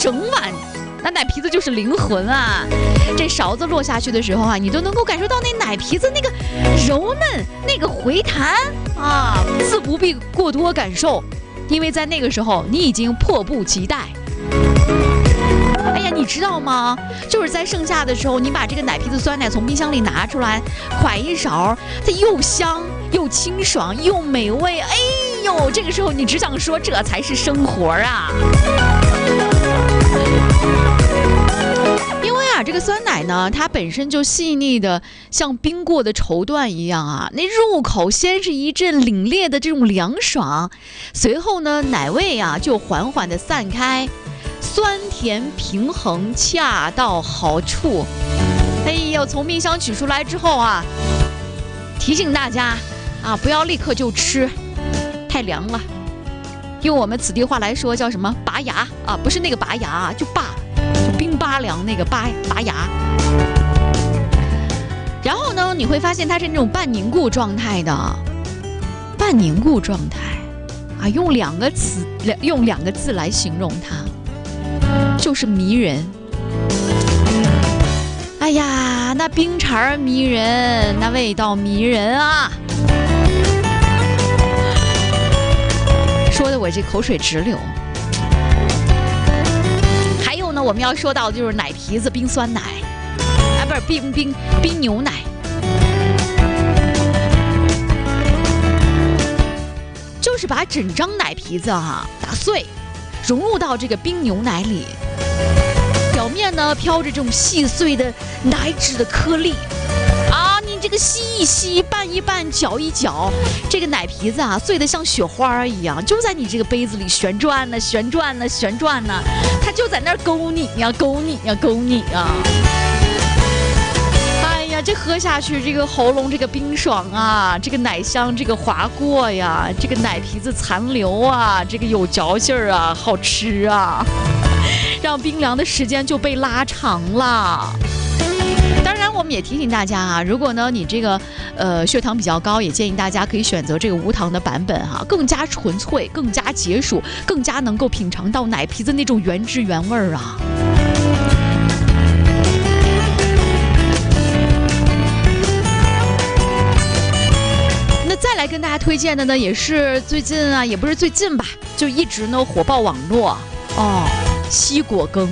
整碗。那奶皮子就是灵魂啊！这勺子落下去的时候啊，你都能够感受到那奶皮子那个柔嫩、那个回弹啊，自不必过多感受，因为在那个时候你已经迫不及待。哎呀，你知道吗？就是在盛夏的时候，你把这个奶皮子酸奶从冰箱里拿出来，㧟一勺，它又香又清爽又美味。哎呦，这个时候你只想说，这才是生活啊！因为啊，这个酸奶呢，它本身就细腻的像冰过的绸缎一样啊，那入口先是一阵凛冽的这种凉爽，随后呢，奶味啊就缓缓的散开，酸甜平衡，恰到好处。哎呦，从冰箱取出来之后啊，提醒大家啊，不要立刻就吃，太凉了。用我们此地话来说，叫什么拔牙啊？不是那个拔牙啊，就冰拔凉那个拔牙。然后呢，你会发现它是那种半凝固状态的，半凝固状态啊，用两个字来形容它，就是迷人。哎呀，那冰碴迷人，那味道迷人啊！说的我这口水直流。还有呢，我们要说到的就是奶皮子冰酸奶，不是冰牛奶。就是把整张奶皮子打碎，融入到这个冰牛奶里，表面呢飘着这种细碎的奶脂的颗粒啊，你这个吸一吸，拌一拌，搅一搅，这个奶皮子碎得像雪花一样，就在你这个杯子里旋转呢，它就在那儿勾你呀。哎呀，这喝下去，这个喉咙这个冰爽啊，这个奶香这个滑过呀，这个奶皮子残留啊，这个有嚼劲儿啊，好吃啊，让冰凉的时间就被拉长了。当然，我们也提醒大家啊，如果呢你这个血糖比较高，也建议大家可以选择这个无糖的版本更加纯粹，更加解暑，更加能够品尝到奶皮子那种原汁原味儿啊。那再来跟大家推荐的呢，也是最近啊，也不是最近吧，就一直呢火爆网络西果羹。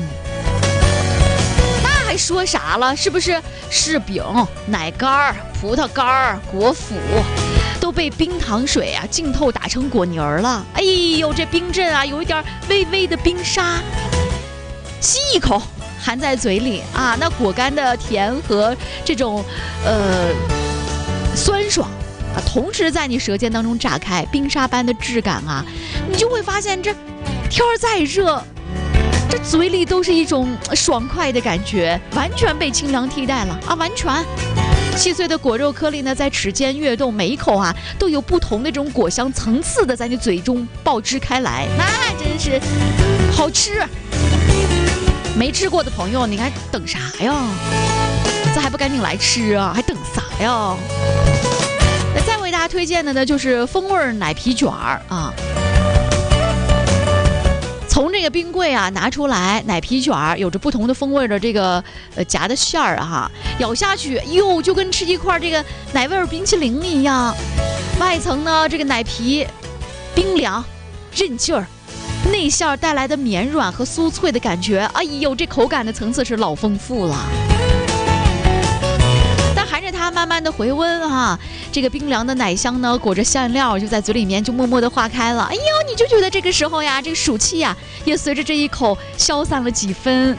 还说啥了？是不是柿饼、奶干、葡萄干、果脯都被冰糖水浸透打成果泥了？哎呦，这冰镇有一点微微的冰沙，吸一口含在嘴里那果干的甜和这种酸爽同时在你舌尖当中炸开，冰沙般的质感你就会发现这天儿再热，这嘴里都是一种爽快的感觉，完全被清凉替代了完全。细碎的果肉颗粒呢，在齿间跃动，每一口都有不同的这种果香层次的在你嘴中爆汁开来，那真是好吃。没吃过的朋友，你还等啥呀？这还不赶紧来吃啊？还等啥呀？那再为大家推荐的呢，就是风味奶皮卷从这个冰柜拿出来，奶皮卷有着不同的风味的这个夹的馅儿咬下去哟，就跟吃一块这个奶味冰淇淋一样。外层呢这个奶皮冰凉韧劲儿，内馅带来的绵软和酥脆的感觉，哎呦，这口感的层次是老丰富了。但含着它慢慢的回温这个冰凉的奶香呢，裹着馅料就在嘴里面就默默的化开了。哎呦，你就觉得这个时候这个暑气也随着这一口消散了几分。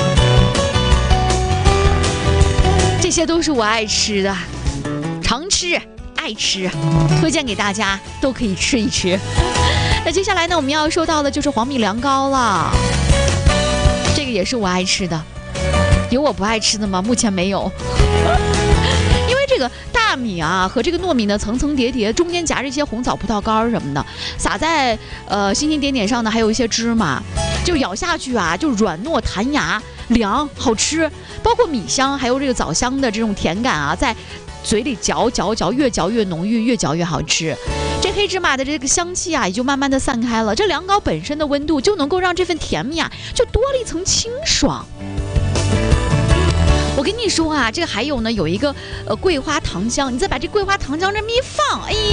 这些都是我爱吃的，常吃爱吃，推荐给大家都可以吃一吃。那接下来呢，我们要说到的就是黄米凉糕了，这个也是我爱吃的。有我不爱吃的吗？目前没有。因为这个大米和这个糯米呢层层叠叠，中间夹着一些红枣葡萄干什么的，撒在心心点点上呢，还有一些芝麻，就咬下去就软糯弹牙，凉好吃。包括米香还有这个枣香的这种甜感在嘴里嚼，越嚼越浓郁，越嚼越好吃。这这黑芝麻的这个香气啊，也就慢慢的散开了。这凉糕本身的温度就能够让这份甜蜜啊，就多了一层清爽。我跟你说啊，这个还有呢，有一个桂花糖浆，你再把这桂花糖浆这么一放，哎